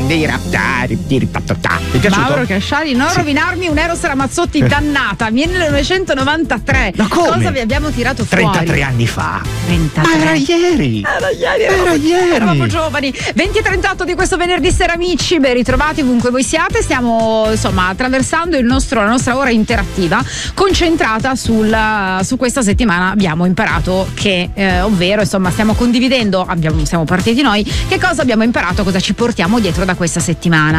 dei raptari. Ti è piaciuto? Mauro Casciani, non rovinarmi un Eros Ramazzotti, dannata. 1993. Ma come? Cosa vi abbiamo tirato fuori? 33 anni fa. 33. Ma era ieri. Eravamo giovani. 20:38 di questo venerdì sera, amici. Ben ritrovati ovunque voi siate. Stiamo insomma attraversando la nostra ora interattiva concentrata su questa settimana. Abbiamo imparato che, ovvero insomma stiamo condividendo, siamo partiti noi, che cosa abbiamo imparato, cosa ci portiamo dietro da questa settimana.